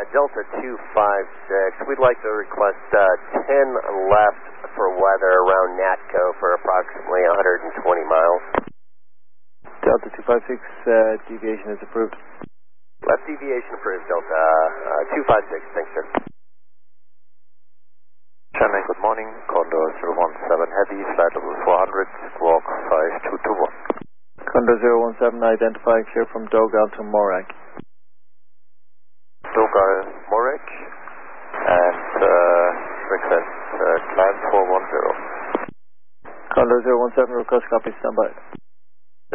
Delta 256. We'd like to request 10 left for weather around Natco for approximately 120 miles. Delta 256, deviation is approved. Left deviation approved, Delta 256. Thanks, sir. Channel, good morning. Condor 017 Heavy, flight level 400, squawk 5221. Condor 017, identifying clear from Dogal to Morak. Dogal, Morak, and request climb 410. Condor 017, request copy, standby.